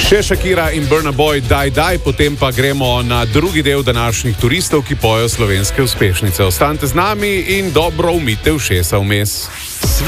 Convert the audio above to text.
Še Shakira in Burna Boy Die, potem pa gremo na drugi del današnjih turistov, ki pojejo slovenske uspešnice. Ostanite z nami in dobro umijte ušesa vmes.